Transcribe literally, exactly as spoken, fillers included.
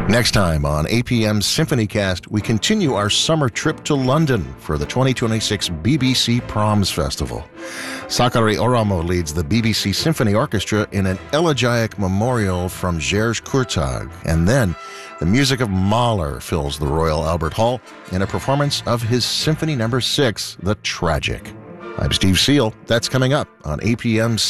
Next time on A P M's SymphonyCast, we continue our summer trip to London for the twenty twenty-six B B C Proms Festival. Sakari Oramo leads the B B C Symphony Orchestra in an elegiac memorial from Jerzy Kurtag. And then the music of Mahler fills the Royal Albert Hall in a performance of his Symphony Number six, The Tragic. I'm Steve Seal. That's coming up on A P M's